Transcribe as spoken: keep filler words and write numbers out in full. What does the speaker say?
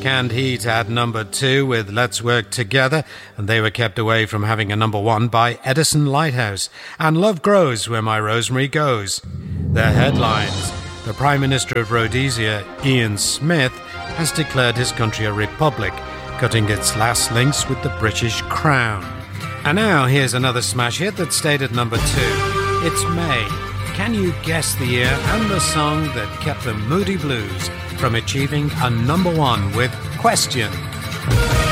Canned Heat had number two with Let's Work Together, and they were kept away from having a number one by Edison Lighthouse and Love Grows Where My Rosemary Goes. Their headlines: the Prime Minister of Rhodesia, Ian Smith, has declared his country a republic, cutting its last links with the British Crown. And now here's another smash hit that stayed at number two. It's May. Can you guess the year and the song that kept the Moody Blues from achieving a number one with Question?